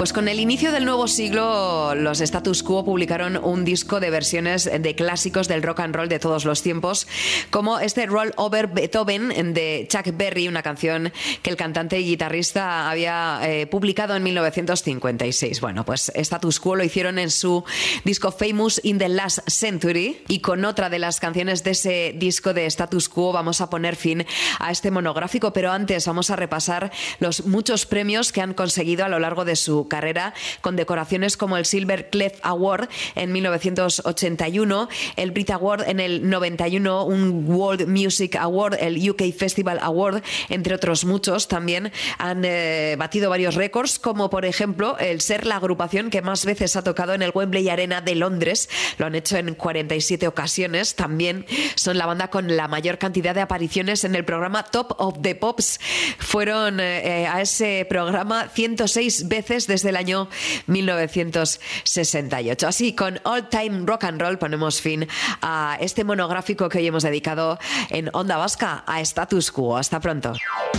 Pues con el inicio del nuevo siglo, los Status Quo publicaron un disco de versiones de clásicos del rock and roll de todos los tiempos, como este Roll Over Beethoven de Chuck Berry, una canción que el cantante y guitarrista había publicado en 1956. Bueno, pues Status Quo lo hicieron en su disco Famous in the Last Century, y con otra de las canciones de ese disco de Status Quo vamos a poner fin a este monográfico, pero antes vamos a repasar los muchos premios que han conseguido a lo largo de su carrera, con decoraciones como el Silver Clef Award en 1981, el Brit Award en el 91, un World Music Award, el UK Festival Award, entre otros muchos. También han batido varios récords, como por ejemplo el ser la agrupación que más veces ha tocado en el Wembley Arena de Londres. Lo han hecho en 47 ocasiones. También son la banda con la mayor cantidad de apariciones en el programa Top of the Pops. Fueron a ese programa 106 veces desde el año 1968. Así, con All Time Rock and Roll ponemos fin a este monográfico que hoy hemos dedicado en Onda Vasca a Status Quo. Hasta pronto.